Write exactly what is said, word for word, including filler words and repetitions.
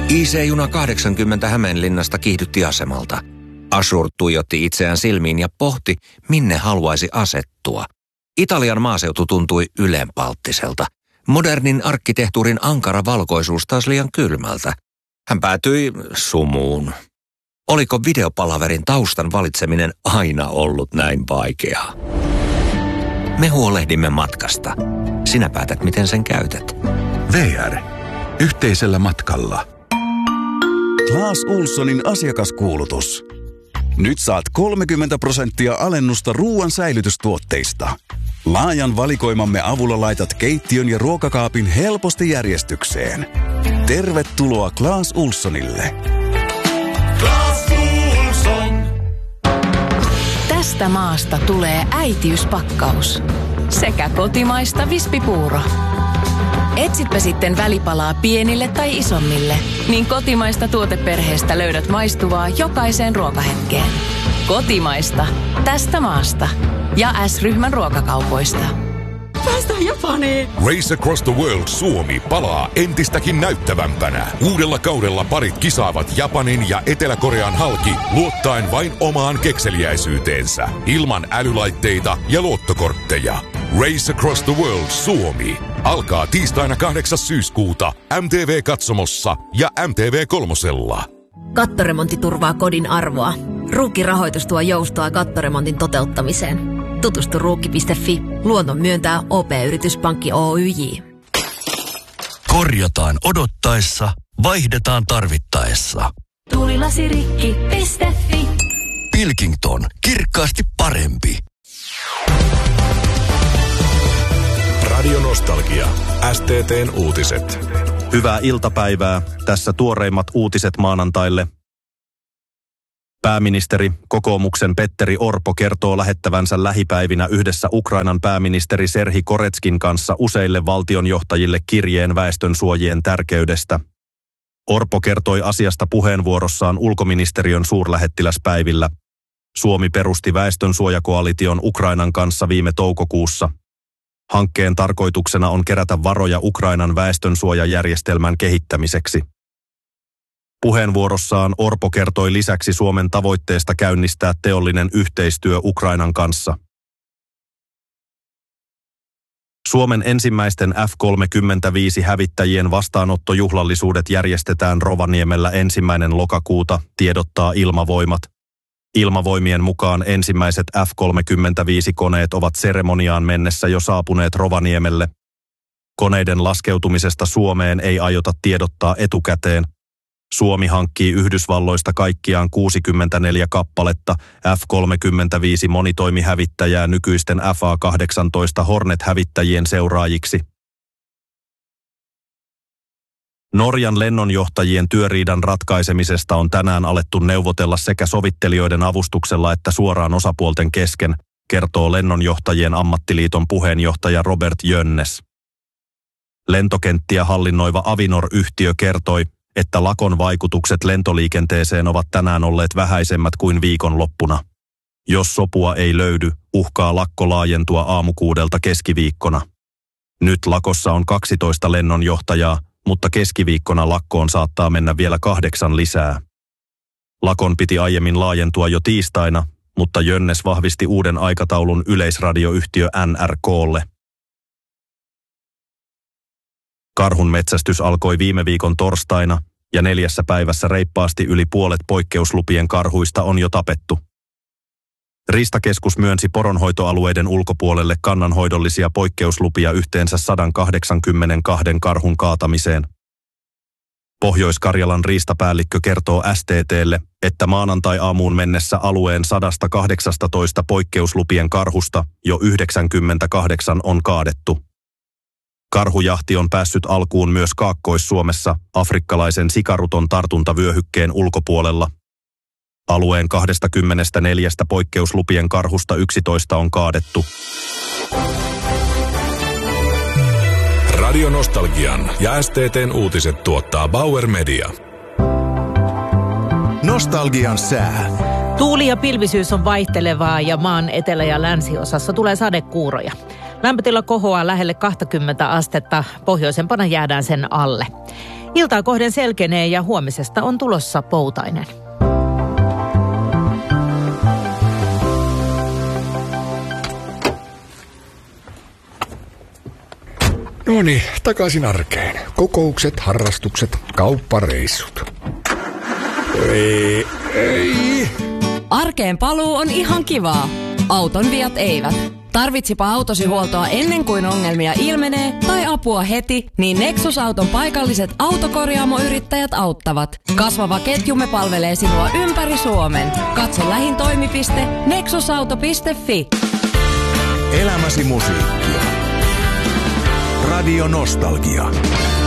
I C-juna kahdeksankymmentä Hämeenlinnasta kiihdytti asemalta. Ashur tuijotti itseään silmiin ja pohti, minne haluaisi asettua. Italian maaseutu tuntui ylenpalttiselta. Modernin arkkitehtuurin ankara valkoisuus taas liian kylmältä. Hän päätyi sumuun. Oliko videopalaverin taustan valitseminen aina ollut näin vaikeaa? Me huolehdimme matkasta. Sinä päätät, miten sen käytät. V R. Yhteisellä matkalla. Clas Ohlsonin asiakaskuulutus. Nyt saat kolmekymmentä prosenttia alennusta ruoan säilytystuotteista. Laajan valikoimamme avulla laitat keittiön ja ruokakaapin helposti järjestykseen. Tervetuloa Clas Ohlsonille. Clas Ohlson. Tästä maasta tulee äitiyspakkaus. Sekä kotimaista vispipuuro. Etsitpä sitten välipalaa pienille tai isommille, niin kotimaista tuoteperheestä löydät maistuvaa jokaiseen ruokahetkeen. Kotimaista. Tästä maasta. Ja S-ryhmän ruokakaupoista. Päästään Japaniin! Race Across the World Suomi palaa entistäkin näyttävämpänä. Uudella kaudella parit kisaavat Japanin ja Etelä-Korean halki luottaen vain omaan kekseliäisyyteensä. Ilman älylaitteita ja luottokortteja. Race Across the World Suomi alkaa tiistaina kahdeksas syyskuuta M T V-katsomossa ja M T V kolmosella. Kattoremontti turvaa kodin arvoa. Ruukki-rahoitus tuo joustoa kattoremontin toteuttamiseen. Tutustu ruukki piste fi. Luoton myöntää O P-yrityspankki Oyj. Korjataan odottaessa, vaihdetaan tarvittaessa. Tuulilasirikki piste fi. Pilkington. Kirkkaasti parempi. Radio Nostalgia. S T T:n uutiset. Hyvää iltapäivää. Tässä tuoreimmat uutiset maanantaille. Pääministeri, kokoomuksen Petteri Orpo kertoo lähettävänsä lähipäivinä yhdessä Ukrainan pääministeri Serhi Koretskin kanssa useille valtionjohtajille kirjeen väestönsuojien tärkeydestä. Orpo kertoi asiasta puheenvuorossaan ulkoministeriön suurlähettiläspäivillä. Suomi perusti väestönsuojakoalition Ukrainan kanssa viime toukokuussa. Hankkeen tarkoituksena on kerätä varoja Ukrainan väestönsuojajärjestelmän kehittämiseksi. Puheenvuorossaan Orpo kertoi lisäksi Suomen tavoitteesta käynnistää teollinen yhteistyö Ukrainan kanssa. Suomen ensimmäisten F kolmekymmentäviisi hävittäjien vastaanottojuhlallisuudet järjestetään Rovaniemellä ensimmäinen lokakuuta, tiedottaa Ilmavoimat. Ilmavoimien mukaan ensimmäiset F kolmekymmentäviisi-koneet ovat seremoniaan mennessä jo saapuneet Rovaniemelle. Koneiden laskeutumisesta Suomeen ei aiota tiedottaa etukäteen. Suomi hankkii Yhdysvalloista kaikkiaan kuusikymmentäneljä kappaletta F kolmekymmentäviisi monitoimihävittäjää nykyisten F A kahdeksantoista Hornet-hävittäjien seuraajiksi. Norjan lennonjohtajien työriidan ratkaisemisesta on tänään alettu neuvotella sekä sovittelijoiden avustuksella että suoraan osapuolten kesken, kertoo Lennonjohtajien ammattiliiton puheenjohtaja Robert Jönnes. Lentokenttiä hallinnoiva Avinor-yhtiö kertoi, että lakon vaikutukset lentoliikenteeseen ovat tänään olleet vähäisemmät kuin viikonloppuna. Jos sopua ei löydy, uhkaa lakko laajentua aamukuudelta keskiviikkona. Nyt lakossa on kaksitoista lennonjohtajaa, mutta keskiviikkona lakkoon saattaa mennä vielä kahdeksan lisää. Lakon piti aiemmin laajentua jo tiistaina, mutta Jönnes vahvisti uuden aikataulun yleisradioyhtiö N R K:lle. Karhun metsästys alkoi viime viikon torstaina, ja neljässä päivässä reippaasti yli puolet poikkeuslupien karhuista on jo tapettu. Riistakeskus myönsi poronhoitoalueiden ulkopuolelle kannanhoidollisia poikkeuslupia yhteensä sata kahdeksankymmentäkaksi karhun kaatamiseen. Pohjois-Karjalan riistapäällikkö kertoo S T T:lle, että maanantai-aamuun mennessä alueen sata kahdeksantoista poikkeuslupien karhusta jo yhdeksänkymmentäkahdeksan on kaadettu. Karhujahti on päässyt alkuun myös Kaakkois-Suomessa afrikkalaisen sikaruton tartuntavyöhykkeen ulkopuolella. Alueen kaksikymmentäneljä poikkeuslupien karhusta yksitoista on kaadettu. Radio Nostalgian ja S T T:n uutiset tuottaa Bauer Media. Nostalgian sää. Tuuli ja pilvisyys on vaihtelevaa ja maan etelä- ja länsiosassa tulee sadekuuroja. Lämpötila kohoaa lähelle kaksikymmentä astetta, pohjoisempana jäädään sen alle. Iltaa kohden selkenee ja huomisesta on tulossa poutainen. No niin, takaisin arkeen. Kokoukset, harrastukset, kauppareissut. Ei, ei. Arkeen paluu on ihan kivaa. Auton viat eivät. Tarvitsipa autosi huoltoa ennen kuin ongelmia ilmenee tai apua heti, niin Nexus-auton paikalliset autokorjaamoyrittäjät auttavat. Kasvava ketjumme palvelee sinua ympäri Suomen. Katso lähin toimipiste nexusauto piste fi. Elämäsi musiikkia. Radio Nostalgia.